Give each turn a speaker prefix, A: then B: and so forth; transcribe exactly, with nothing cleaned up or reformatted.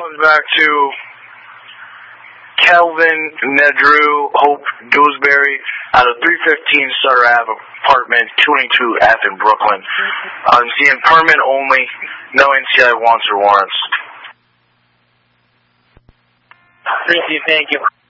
A: Comes back to Kelvin Nedrew Hope Dewsbury out of three fifteen Sutter Ave, apartment two twenty-two F in Brooklyn. I'm seeing permit only, no N C I wants or warrants.
B: Thank you, thank you.